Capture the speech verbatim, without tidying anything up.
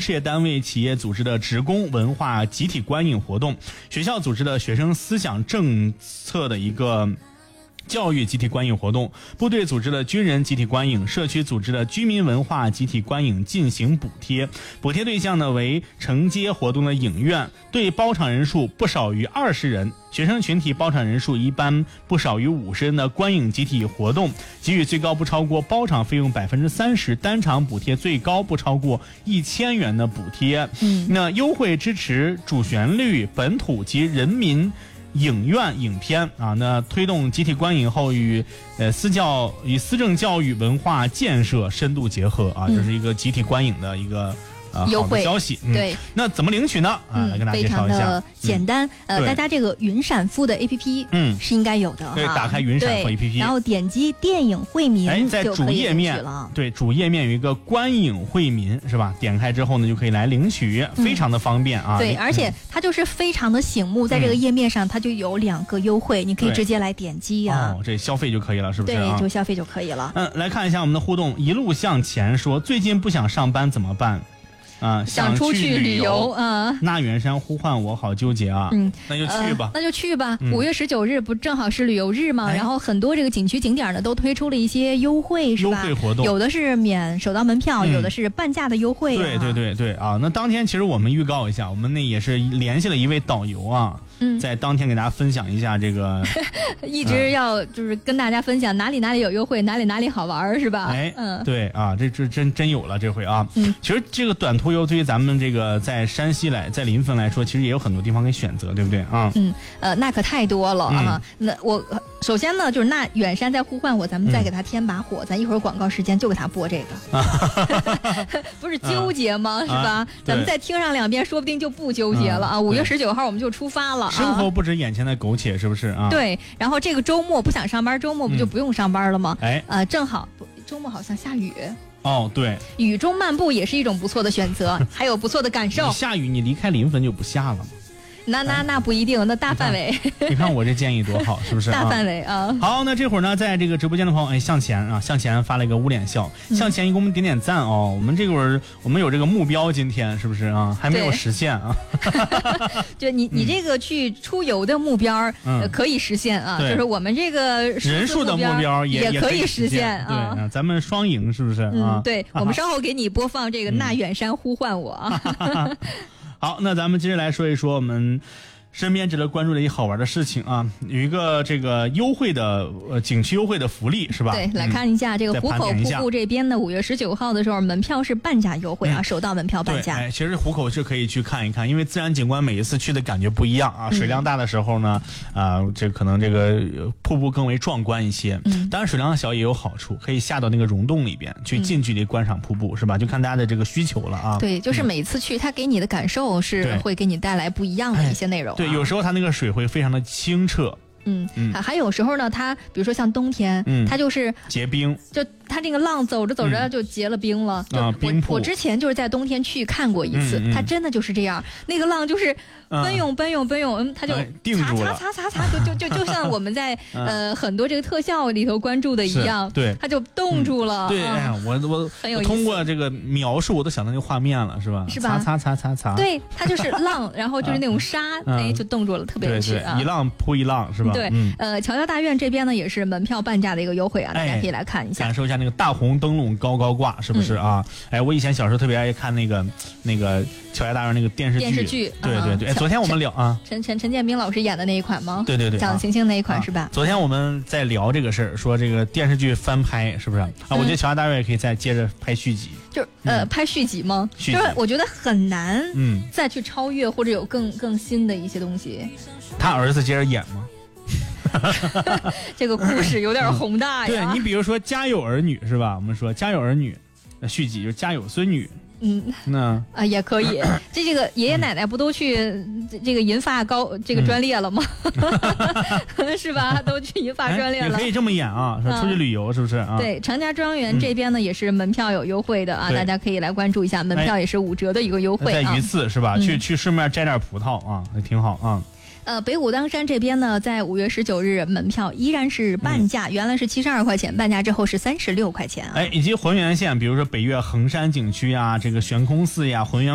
事业单位、企业组织的职工文化集体观影活动，学校组织的学生思想政策的一个教育集体观影活动，部队组织的军人集体观影，社区组织的居民文化集体观影进行补贴，补贴对象呢为承接活动的影院，对包场人数不少于二十人，学生群体包场人数一般不少于五十人的观影集体活动，给予最高不超过包场费用百分之三十，单场补贴最高不超过一千元的补贴。嗯，那优惠支持主旋律、本土及人民影院影片啊，那推动集体观影后与呃私教与思政教育文化建设深度结合啊，这是一个集体观影的一个呃优惠消息。 嗯、对， 那怎么领取呢？啊， 嗯、 来跟大家介绍一下。 非常的简单，嗯、呃，大家这个云闪付的 A P P， 嗯，是应该有的哈。 对，打开云闪付 A P P， 然后点击电影惠民， 哎，在主页面了。 对，主页面有一个观影惠民是吧？点开之后呢，就可以来领取，非常的方便啊。 嗯、对，而且它就是非常的醒目，在这个页面上它就有两个优惠，嗯、你可以直接来点击啊。 哦，这消费就可以了，是不是、啊？ 对，就消费就可以了。 嗯，来看一下我们的互动，一路向前说，最近不想上班怎么办？啊、呃， 想出去旅游啊！ 那远山呼唤我，好纠结啊！嗯，那就去吧， 呃、那就去吧。五、嗯、月十九日不正好是旅游日吗？哎、然后很多这个景区景点呢都推出了一些优惠，是吧？ 优惠活动， 有的是免首档门票，嗯、有的是半价的优惠、啊。 对对对对啊！那当天其实我们预告一下，我们那也是联系了一位导游啊。嗯，在当天给大家分享一下这个， 一直要就是跟大家分享哪里哪里有优惠，哪里哪里好玩，是吧？ 哎，嗯，对啊，这这真真有了这回啊。嗯，其实这个短途游对于咱们这个在山西来，在临汾来说，其实也有很多地方可以选择，对不对啊？ 嗯，呃，那可太多了啊。嗯、那我首先呢，就是那远山在呼唤我，咱们再给他添把火，嗯、咱一会儿广告时间就给他播这个，不是纠结吗？啊、是吧？啊、咱们再听上两遍，说不定就不纠结了啊。五、嗯、月十九号我们就出发了。 生活不止眼前的苟且，是不是啊？ 对，然后这个周末不想上班，周末不就不用上班了吗？ 嗯、哎， 呃，正好周末好像下雨。 哦，对， 雨中漫步也是一种不错的选择，还有不错的感受。 你下雨，你离开临汾就不下了吗？ 那那那不一定，那大范围。 你看, 你看我这建议多好，是不是？ 大范围啊。 好，那这会儿呢，在这个直播间的朋友，哎，向前啊，向前发了一个捂脸笑，嗯、向前一给我们点点赞哦。我们这会儿我们有这个目标，今天是不是啊？还没有实现啊。 就你你这个去出游的目标，嗯、呃，可以实现啊。就是我们这个人数的目标也也可以实现啊。对，咱们双赢是不是啊？ 嗯，对，我们稍后给你播放这个那远山呼唤我啊。 好，那咱们接着来说一说我们身边值得关注的一好玩的事情啊，有一个这个优惠的呃景区优惠的福利是吧？ 对，来看一下、嗯、这个湖口瀑布这边呢，五月十九号的时候门票是半价优惠啊，嗯、首档门票半价。 哎，其实湖口是可以去看一看，因为自然景观每一次去的感觉不一样啊。水量大的时候呢，啊、嗯呃，这可能这个瀑布更为壮观一些。嗯，当然水量小也有好处，可以下到那个溶洞里边去近距离观赏瀑布，嗯、是吧？就看大家的这个需求了啊。 对，就是每次去，它给你的感受是会给你带来不一样的一些内容、啊。 对，有时候它那个水会非常的清澈。 嗯嗯，还有时候呢，它比如说像冬天，嗯，它就是结冰， 就它这个浪走着走着就结了冰了。 嗯、啊，冰瀑。 我之前就是在冬天去看过一次，嗯嗯、它真的就是这样，那个浪就是奔涌奔涌奔涌，嗯，它就定住了， 擦擦擦擦，就就就就像我们在呃很多这个特效里头关注的一样， 对， 它就冻住了。 嗯、对，哎呀，我我我通过这个描述，我都想到那个画面了，是吧？ 是吧？ 擦擦擦擦擦。 对，它就是浪，然后就是那种沙，哎，就冻住了，特别有趣啊！ 一浪扑一浪，是吧？ 对，呃，侨交大院这边呢也是门票半价的一个优惠啊，大家可以来看一下， 感受一下那个大红灯笼高高挂，是不是啊？哎，我以前小时候特别爱看那个那个侨交大院那个电视剧， 电视剧， 对对对。哎，昨天我们聊啊， 陈陈陈建斌老师演的那一款吗？ 对对对， 讲星星那一款是吧？ 昨天我们在聊这个事儿，说这个电视剧翻拍是不是啊？我觉得侨交大院也可以再接着拍续集， 就是呃拍续集吗？就是我觉得很难，嗯，再去超越或者有更更新的一些东西。 他儿子接着演吗？ 这个故事有点宏大呀。 对，你比如说《家有儿女》是吧？我们说《家有儿女》续集就是《家有孙女》。 嗯， 那啊也可以。这这个爷爷奶奶不都去这个银发高这个专列了吗？嗯、是吧？都去银发专列了。 也可以这么演啊，说出去旅游是不是啊？ 对，长家庄园这边呢、嗯、也是门票有优惠的啊，大家可以来关注一下，门票也是五折的一个优惠、啊。 在榆次是吧？嗯、去去顺便摘点葡萄啊，也挺好啊。 呃，北武当山这边呢，在五月十九日门票依然是半价，嗯、原来是七十二块钱，半价之后是三十六块钱啊。 哎，以及浑源县，比如说北岳衡山景区呀，这个悬空寺呀，浑源